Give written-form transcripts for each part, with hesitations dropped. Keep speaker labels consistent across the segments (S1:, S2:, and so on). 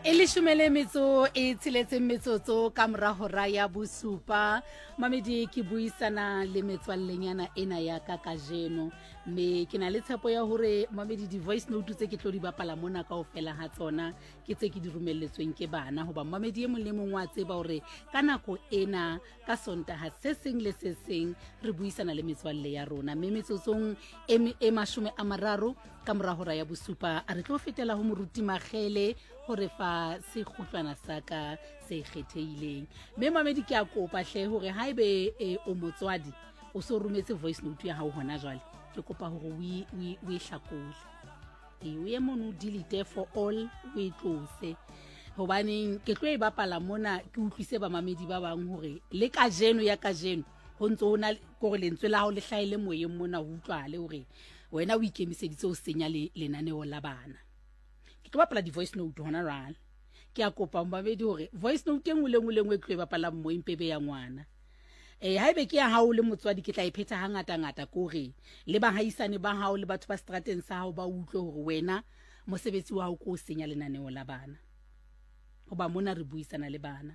S1: Ele shumele metso e tsheletseng metsotso ka mora hora ya bosupa mamedi ke buisana le metswallenyana ena ya ka kajeno me ke na le tshepo ya hore mamedi di voice note tse ke tlo di bapala mona kaofela ha tsona ke tse ke di romelletsweng ke bana hoba mamedi e mong le mong wa tseba hore ka nako ena ka Sontaha se seng le se seng re buisana le metswalle ya rona me metsotsong e 30 ka mora hora ya bosupa a re tlo fetela ho moruti Magele hore fa se kgutlwana saka se kgetheileng me mamedi ke a kopa hle hore haebe o motswadi o so rometse voice note ya hao hona jwale ke kopa hore o hlakole o ye mono delete for all o tlose hobane ke tlo e bapala mona ke utlwise ba mamedi ba bang hore le kajeno ya kajeno ho ntso ona gore lentswe la hao le hlaile moyeng mona ho utlwale hore wena o ikemiseditse o senya lenaneo la bana ke tlo bapala di voice note hona rala ke a kopa mbabedi hore voice note e ngwe tlo e bapala mo impebe ya ngwana haebe ke ya hao le motswadi ke tla iphetha hangata ngata kore le bahaisane ba hao le batho ba strateng sa hao ba utlwe hore wena mosebetsi wa hao ko senya lenaneo la bana hoba mona re buisana le bana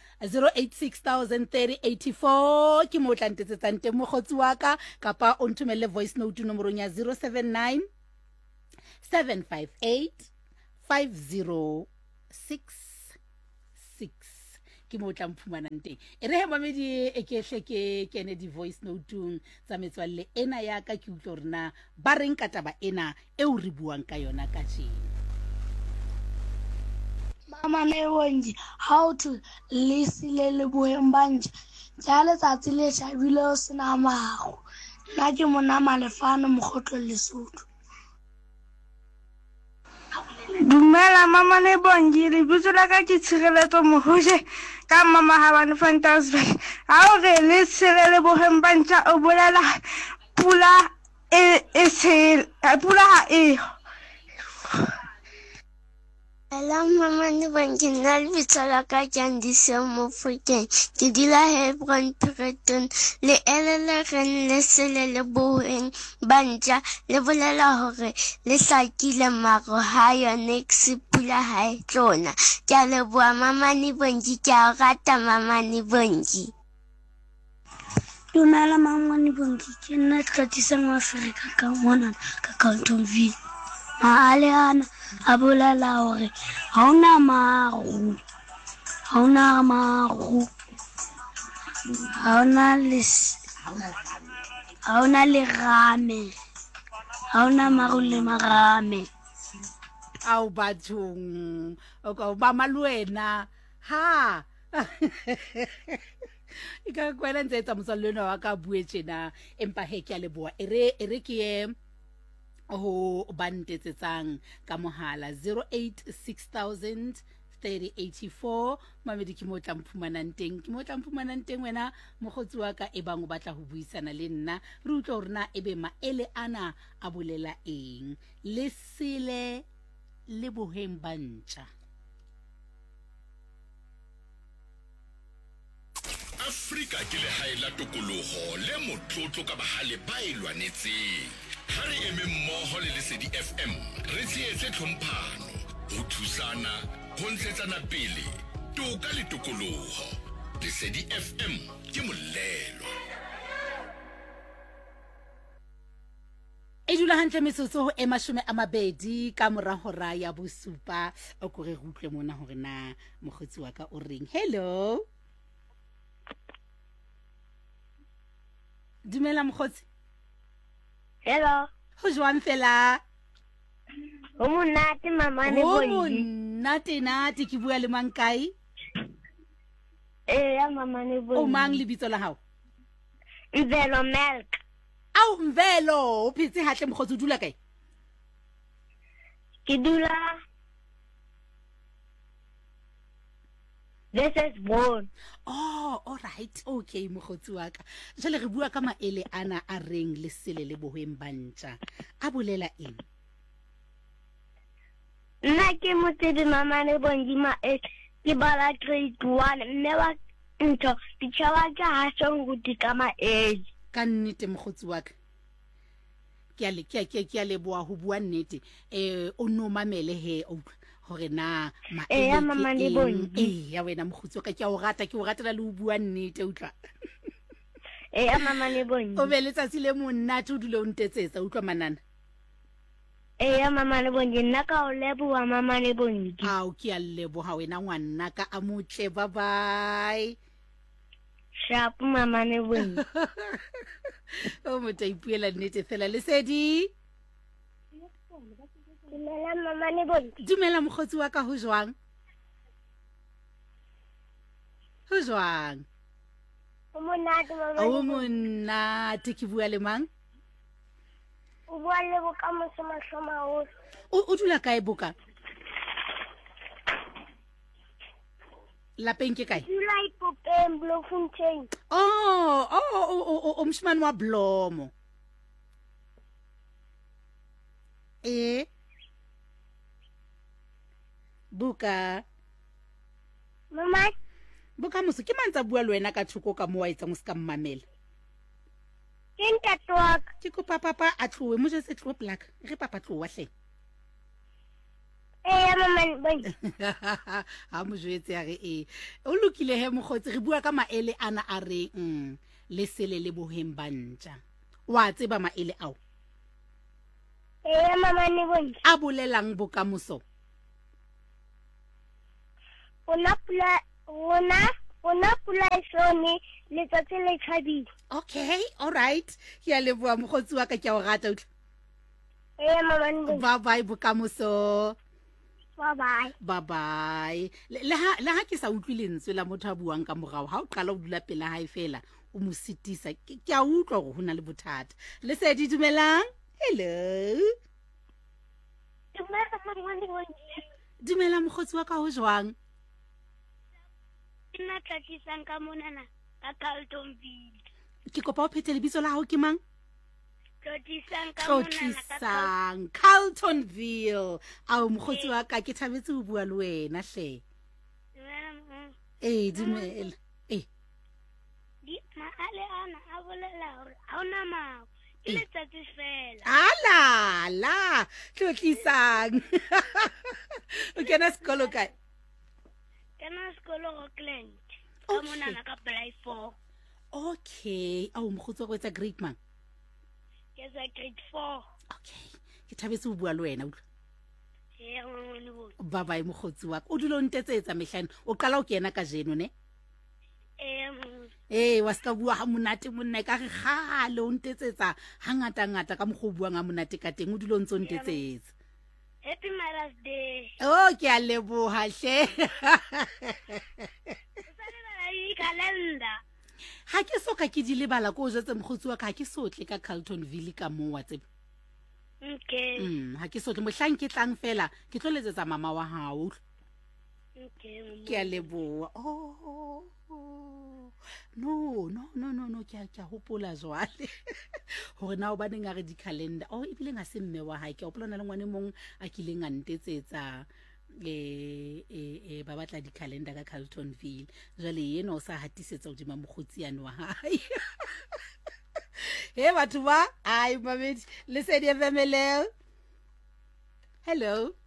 S1: 08603084 ke mo tlantetsetsang teng mogotsi wa ka kapa o nthumelle voice note nomorong ya 079 758 5066 ke mo tla mphumanang teng e re he mamedi e ke hle ke kene di voice note tsa metswalle ena ya ka ke utlwe rena ba reng ka taba ena e o re buang ka yona ka tjena
S2: Mama Nebongi, how to listen le boeng banje. Jale tsatsi le shabile o sena mago. Nna ke monama lefano mogotlo Lesotho.
S3: Dumela Mama Nebongi, le butso la ka ke tshireletso mohoje ka Mama Habane Fantastic. Ha o re le tsirele boeng banje o bolela pula pula e
S4: Hello, Mama Nebongi, nna lebitso la ka ke Andise Mofokeng. Ke dula Hebron Preton. Le elele reng le sele le boeng banja le bolela hore le hlakile maro ha yone pula ha e tlona. Ke a leboha Mama Nebongi, ke a rata Mama Nebongi.
S2: Dumela Mama Nebongi, ke nna Tlatisang Afrika ka mona ka Carltonville. Maale ana a bolela hore ha ona maru, ha ona lerame, ha ona maru le marame.
S1: au bathong o ka ba malwena ha ika kwela ntse tsa motswallena wa ka bue tjena empa he ke a leboa ere ke ye ho bandetsetsang ka mohala 08603084 mamedi ke mo tla mphumanang teng wena mogotsi wa ka e bang o batla ho buisana le nna re utlwe hore na ebe maele ana a bolela eng le sele le boheng bantja
S5: Afrika ke le haela tokoloho le motlotlo ka bahale ba ilwanetseng ha re eme mmoho le Lesedi FM re tsietse tlhomphano ho thusana ho ntshetsana pele toka le tokoloho Lesedi FM ke molelo
S1: e dula hantle metsotso ho 20 ka mora hora ya bosupa o kore re utlwe mona hore na mogotsi wa ka o reng hello dumela mogotsi
S4: Hello.
S1: ho jwang fela
S4: Ho monate Mama Nebongi.
S1: nate ke bua le mang kae
S4: Ya Mama Nebongi.
S1: o mang lebitso la hao
S4: Mvelo Milk.
S1: au Mvelo o phetse hatle mogotsi o dula kae
S4: Ke dula This is born.
S1: oh all right okay mogotsi wa ka jale re bua ka maele ana a reng le sele le boheng bantja a bolela eng
S4: Nna ke motsedi Mama Nebongi ke bala grade 1 mme wa ntho teacher wa ka ha so nguti ka maele
S1: ka nnete mogotsi wa ka ke a leboa ho bua nnete o no mamele he hore na
S3: Eya, mama le Bongi.
S1: ya wena mokgotsi wa ka ke a o rata ke o ratela le o bua nnete utlwa
S3: mama le Bongi.
S1: o be letsatsi le monate o dule o ntetsetsa utlwa manana
S3: mama le Bongi, nna ka o leboha mama le Bongi.
S1: ao ke a leboga wena ngwanna ka a motle bye bye
S3: Sharp mama le Bongi.
S1: o motho a ipuela nnete fela Lesedi
S3: Dumela mama le Bongi.
S1: dumela mokgotsi wa ka ho jwang
S3: O monate mama
S1: o
S3: le Bongi.
S1: monate ke bua le mang
S3: O bua le bokamoso mahlomaholo.
S1: o dula kae boka lapeng ke kae
S3: Dula Ipopeng Bloemfontein.
S1: o moshemane wa Blomo buka
S3: Mama,
S1: bokamoso ke mantsa bua le wena ka thoko ka mo wa etsang o se ka mmamela
S3: ke ntate wa ka.
S1: ke kopa papa a tlowe mo jetse tlowe plaka re papa tlowa hle
S3: Mama le Bongi.
S1: ha mo jwetse a re o lokile he mokgotsi re bua ka maele ana a reng le sele le boheng bantja wa tseba maele ao
S3: Mama le Bongi.
S1: a bolelang bokamoso
S3: Ona pula isone letsatsi le thabile.
S1: okay all right ke a leboa mokgotsi wa ka ke a o rata utlwa
S3: Mama le Bongi.
S1: bye bye bokamoso
S3: Bye.
S1: bye le ha ke sa utlwi lentswe la motho a buang ka morao ha o qala o dula pela hae fela o mo sitisa ke a utlwa gore ho na le bothata Lesedi dumelang hello
S3: Dumela mama le Bongi.
S1: dumela mokgotsi wa ka ho jwang
S3: Nna tlatisang ka monana ka Carltonville.
S1: ke kopa o phete lebitso la hao ke mang
S3: Tlatisang ka monana ka
S1: Tlotlisang Carltonville ao mokgotsi wa ka ke thabetse ho bua le wena hle dumela
S3: Maale ana a bolela hore ha ona mao. Ke letsatsi fela.
S1: la Tlotlisang o kena sekolo kae
S3: Kana sekolo Rockland. Ka monana ka Bly 4.
S1: okay ao mokgotsi wa go etsa grade man
S3: Ke sa grade 4.
S1: okay ke thabetse ho bua le wena utlwa
S3: Mama le Bongi.
S1: bye bye mokgotsi wa ka o dula o ntetsetsa mehlane o qala o kena ka jeno ne wa ska bua ha monate monna ka re gale o ntetsetsa hangata ka mokgo buang a monate ka teng o dula o ntse o ntetsetsa
S3: Happy Mother's Day.
S1: ke a leboha hle
S3: Calendar.
S1: ha ke soka ke di lebala ko o jetse mokgotsi wa ka ha ke sotle ka Carltonville ka mo wa tsebe
S3: Okay.
S1: ha ke sotle mohlang ke tlang fela ke tlo letsetsa mama wa hao
S3: Okay.
S1: ke a leboha no ke a hopola jwale hore na o ba neng a re di calendar ebile nga se mme wa hae ke hopola na le ngwane mong a kileng a ntetsetsa ba batla di calendar ka Carltonville jwale yena o sa hatisetsa hodima mokgotsi yane wa hae batho ba ai mamedi Lesedi FML hello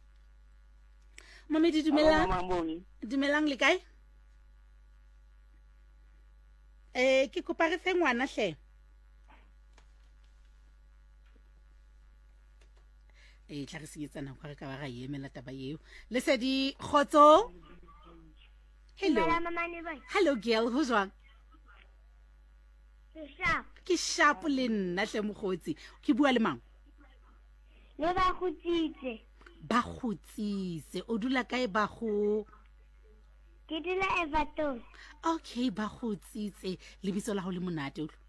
S1: mamedi dumelang le kae ke kopa re fe ngwana hle tla re senyetsana go re ka ba ga emela taba eo Lesedi khotso hello
S3: Mama le Bongi.
S1: hello girl ho jwang
S3: Sharp.
S1: ke sharp le nna hle mogotsi ke bua le mang
S3: Le ba khutsitse.
S1: ba khutsitse o dula kae ba go
S3: Ke dula Everton.
S1: okay ba khutsitse lebitso la ho le monate utlwa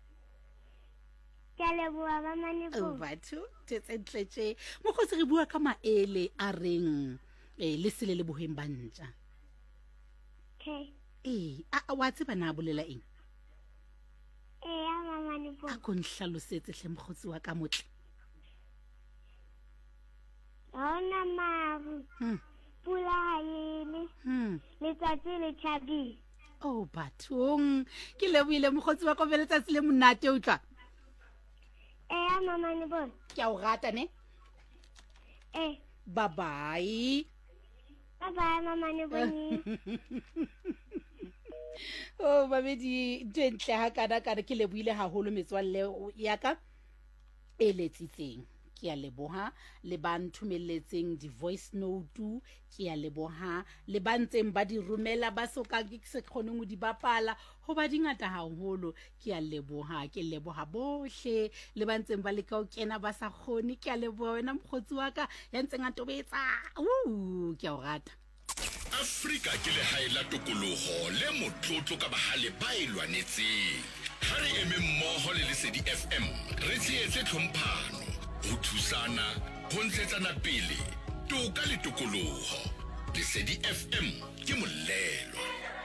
S3: Ke a leboha mama le Bongi.
S1: batho tsetsentletse mogotsi re bua ka maele a reng le sele le boheng bantja
S3: Okay.
S1: wa tseba na bolela eng
S3: Mama le Bongi.
S1: a ko nhlalosetse hle mogotsi wa ka motle
S3: Ha ona maru. Pula haele. Letsatsi le thabile.
S1: bathong ke lebohile mogotsi wa ko be letsatsi le monate utlwa
S3: Mama le Bongi.
S1: ke a o rata ne bye bye.
S4: Bye-bye, Mama Nebonyi.
S1: Oh mamedi ntle ha kana ke leboile haholo metswalle ya ka e letsitseng. Ke a leboha le ba nthumelletseng di voice note, ke a leboha le ba ntseng ba di romela ba soka ke se khoneng o di bapala ho ba dingata haholo. Ke a leboha, ke leboha bohle le ba ntseng ba le ka o kena ba sa khone. Ke a leboha wena mkhotsi wa ka ya ntseng a tobetsa ke a o rata.
S5: Afrika ke lehae la tokoloho le motlotlo ka bahale ba e lwanetseng. Ha re eme mmoho le Lesedi FM re tsietse tlhomphano ho thusana ho ntshetsana pele toka le tokoloho. Lesedi FM ke molelo.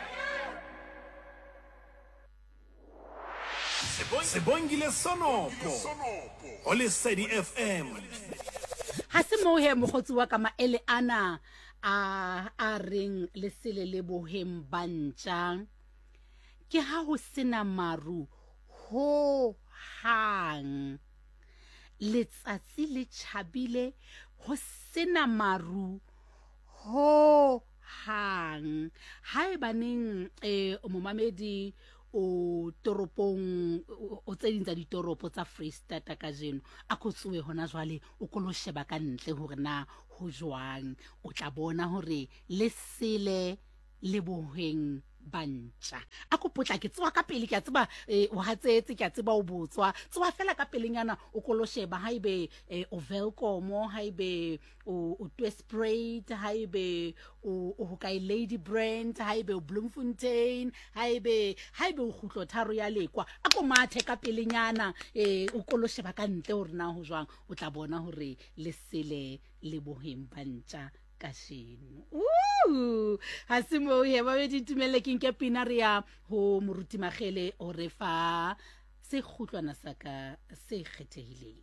S6: Sebongile Sonopo o Lesedi FM.
S1: Ha se mo he mokgotsi wa ka maele ana a reng lesele le bohem bantjang ke ha ho sena maru ho hang letsatsi le tjhabile ho sena maru ho hang ha e baneng momamedi o toropong o tseding tsa ditoropo tsa Freestata ka jeno a khotsuwe hona jwale o kolo sheba ka ntle hore na ho jwang o tla bona hore le sele le boheng bantja a kopotla ke tswa ka pele ke a tseba o hatsetse ke a tseba o botswa tswa fela ka pelenyana o kolo sheba haibe o Velcomo haibe o Twespray haibe o kai Lady Brand haibe o Bloemfontein haibe o khutlo tharo ya lekwa a ko mathe ka pelenyana o kolo sheba ka ntle hore na ho jwang o tla bona hore le sele le boheng bantja ka sheno ha se mo he ba di tumelle ke nke pina ria ho moruti magele o re fa se khutlwana saka se khethehileng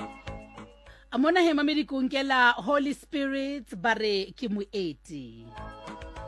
S1: amona he mamedi ko nkela Holy Spirit bare ke moeti